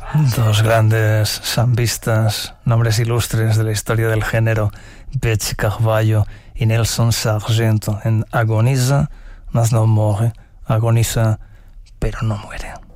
Dos grandes sambistas, nombres ilustres de la historia del género, Betsy Carvalho y Nelson Sargento, en Agoniza, mas no morre, agoniza, pero no muere.